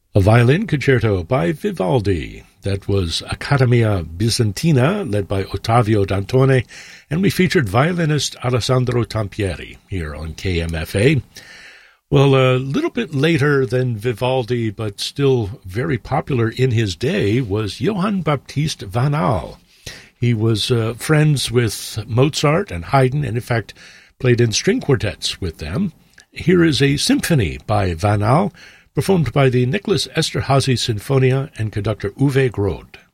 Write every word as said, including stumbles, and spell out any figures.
A violin concerto by Vivaldi. That was Accademia Bizantina, led by Ottavio Dantone, and we featured violinist Alessandro Tampieri here on K M F A. Well, a little bit later than Vivaldi, but still very popular in his day, was Johann Baptist Van Al. He was uh, friends with Mozart and Haydn, and in fact played in string quartets with them. Here is a symphony by Van Al, performed by the Nicholas Esterhazy Sinfonia and conductor Uwe Grode.